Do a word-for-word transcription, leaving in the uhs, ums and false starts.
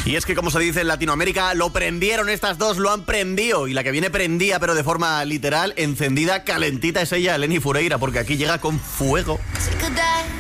Y es que, como se dice en Latinoamérica, lo prendieron estas dos, lo han prendido. Y la que viene prendía, pero de forma literal, encendida, calentita, es ella, Eleni Foureira, porque aquí llega con fuego.